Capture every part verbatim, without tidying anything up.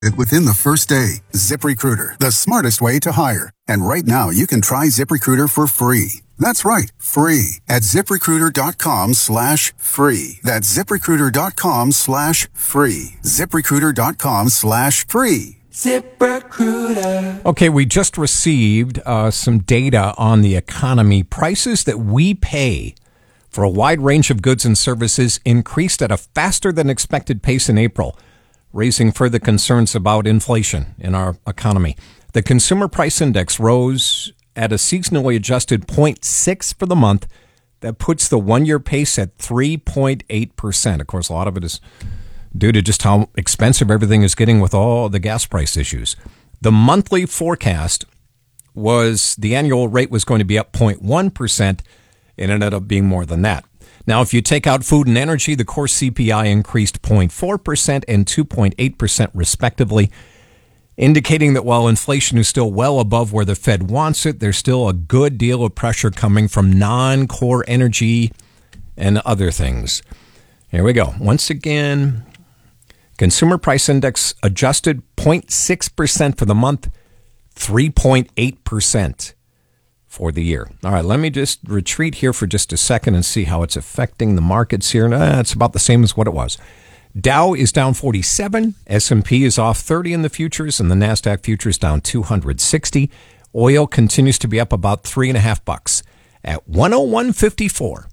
Within the first day. ZipRecruiter, the smartest way to hire. And right now, you can try ZipRecruiter for free. That's right, free at ZipRecruiter.com slash free. That's ZipRecruiter.com slash free. ZipRecruiter.com slash free. ZipRecruiter. Okay, we just received uh, some data on the economy. Prices that we pay for a wide range of goods and services increased at a faster than expected pace in April, raising further concerns about inflation in our economy. The Consumer Price Index rose at a seasonally adjusted zero point six for the month. That puts the one-year pace at three point eight percent. Of course, a lot of it is due to just how expensive everything is getting with all the gas price issues. The monthly forecast was the annual rate was going to be up zero point one percent. It ended up being more than that. Now, if you take out food and energy, the core C P I increased zero point four percent and two point eight percent respectively, indicating that while inflation is still well above where the Fed wants it, there's still a good deal of pressure coming from non-core energy and other things. Here we go. Once again, Consumer Price Index adjusted zero point six percent for the month, three point eight percent. For the year. All right, let me just retreat here for just a second and see how it's affecting the markets here. Nah, it's about the same as what it was. Dow is down forty-seven, S and P is off thirty in the futures, and the NASDAQ futures down two hundred sixty. Oil continues to be up about three and a half bucks at one oh one fifty-four.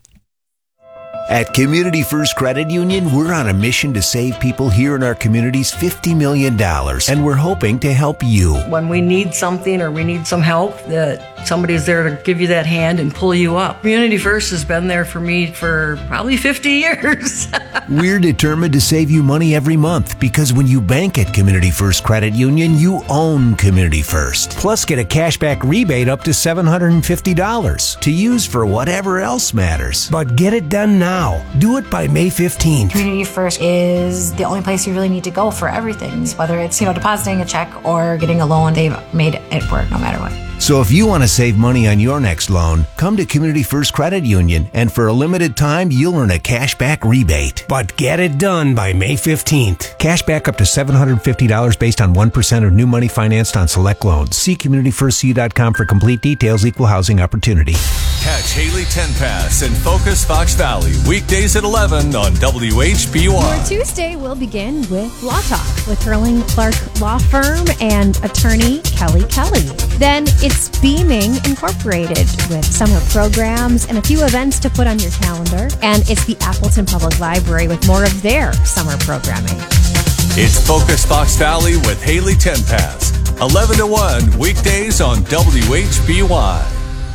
At Community First Credit Union, we're on a mission to save people here in our communities fifty million dollars, and we're hoping to help you. When we need something or we need some help, that somebody's there to give you that hand and pull you up. Community First has been there for me for probably fifty years. We're determined to save you money every month because when you bank at Community First Credit Union, you own Community First. Plus, get a cashback rebate up to seven hundred fifty dollars to use for whatever else matters. But get it done now. Do it by May fifteenth. Community First is the only place you really need to go for everything. Whether it's, you know, depositing a check or getting a loan, they've made it work no matter what. So if you want to save money on your next loan, come to Community First Credit Union, and for a limited time, you'll earn a cashback rebate. But get it done by May fifteenth. Cashback up to seven hundred fifty dollars based on one percent of new money financed on select loans. See community first c u dot com for complete details. Equal housing opportunity. Catch Haley Tenpass and Focus Fox Valley weekdays at eleven on W H B Y. For Tuesday, we'll begin with Law Talk with Hurling Clark Law Firm and attorney Kelly Kelly. Then it's Beaming Incorporated with summer programs and a few events to put on your calendar. And it's the Appleton Public Library with more of their summer programming. It's Focus Fox Valley with Haley Tenpass, eleven to one weekdays on W H B Y.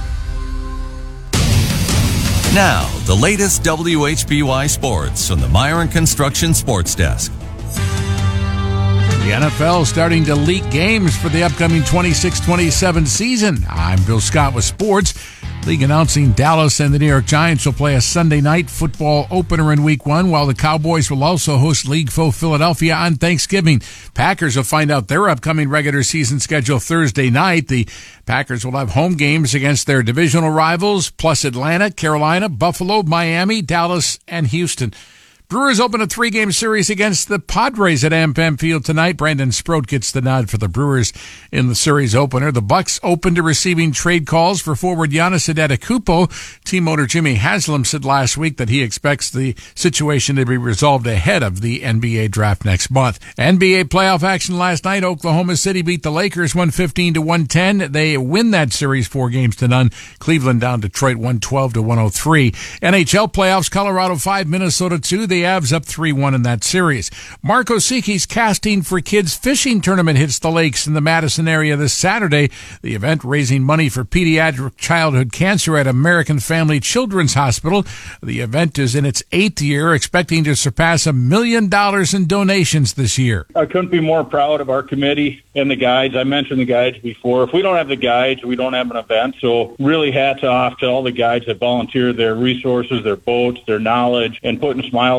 Now, the latest W H B Y sports from the Myron Construction Sports Desk. The N F L starting to leak games for the upcoming twenty-six twenty-seven season. I'm Bill Scott with sports. League announcing Dallas and the New York Giants will play a Sunday night football opener in week one, while the Cowboys will also host league foe Philadelphia on Thanksgiving. Packers will find out their upcoming regular season schedule Thursday night. The Packers will have home games against their divisional rivals, plus Atlanta, Carolina, Buffalo, Miami, Dallas, and Houston. Brewers open a three-game series against the Padres at AmPam Field tonight. Brandon Sproat gets the nod for the Brewers in the series opener. The Bucks open to receiving trade calls for forward Giannis Antetokounmpo. Team owner Jimmy Haslam said last week that he expects the situation to be resolved ahead of the N B A draft next month. N B A playoff action last night. Oklahoma City beat the Lakers one fifteen to one ten. They win that series four games to none. Cleveland down Detroit one twelve to one oh three. N H L playoffs, Colorado five, Minnesota two. The Avs up three one in that series. Mark Osiki's Casting for Kids fishing tournament hits the lakes in the Madison area this Saturday. The event raising money for pediatric childhood cancer at American Family Children's Hospital. The event is in its eighth year, expecting to surpass a million dollars in donations this year. I couldn't be more proud of our committee and the guides. I mentioned the guides before. If we don't have the guides, we don't have an event. So really hats off to all the guides that volunteer their resources, their boats, their knowledge, and putting smiles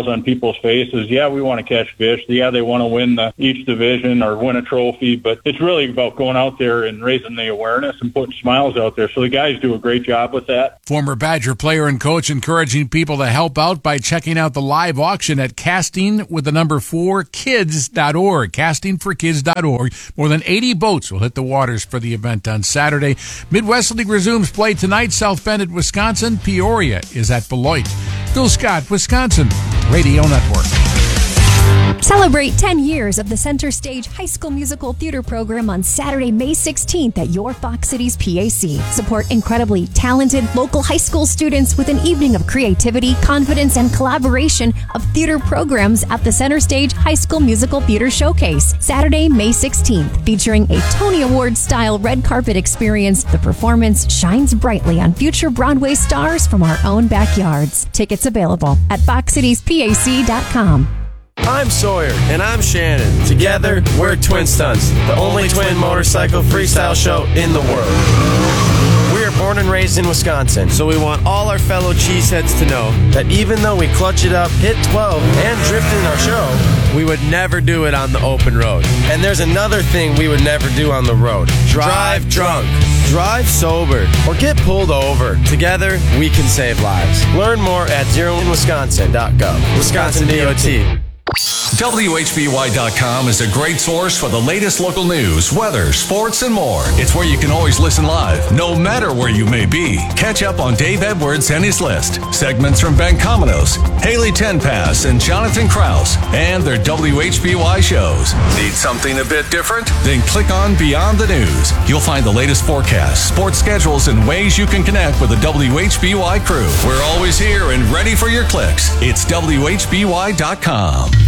smiles on people's faces. Yeah, we want to catch fish. Yeah, they want to win the, each division or win a trophy, but it's really about going out there and raising the awareness and putting smiles out there. So the guys do a great job with that. Former Badger player and coach encouraging people to help out by checking out the live auction at casting with the number four kids dot org. casting for kids dot org. More than eighty boats will hit the waters for the event on Saturday. Midwest League resumes play tonight. South Bend at Wisconsin. Peoria is at Beloit. Bill Scott, Wisconsin Radio Network. Celebrate ten years of the Center Stage High School Musical Theater program on Saturday, May sixteenth at your Fox Cities P A C. Support incredibly talented local high school students with an evening of creativity, confidence, and collaboration of theater programs at the Center Stage High School Musical Theater Showcase. Saturday, May sixteenth, featuring a Tony Award-style red carpet experience. The performance shines brightly on future Broadway stars from our own backyards. Tickets available at fox cities p a c dot com. I'm Sawyer. And I'm Shannon. Together, we're Twin Stunts, the only twin motorcycle freestyle show in the world. We are born and raised in Wisconsin, so we want all our fellow cheeseheads to know that even though we clutch it up, hit twelve, and drift in our show, we would never do it on the open road. And there's another thing we would never do on the road. Drive drunk. Drive sober. Or get pulled over. Together, we can save lives. Learn more at zero in wisconsin dot gov. Wisconsin D O T. W H B Y dot com is a great source for the latest local news, weather, sports, and more. It's where you can always listen live, no matter where you may be. Catch up on Dave Edwards and his list, segments from Ben Cominos, Haley Tenpass, and Jonathan Krause, and their W H B Y shows. Need something a bit different? Then click on Beyond the News. You'll find the latest forecasts, sports schedules, and ways you can connect with the W H B Y crew. We're always here and ready for your clicks. It's W H B Y dot com.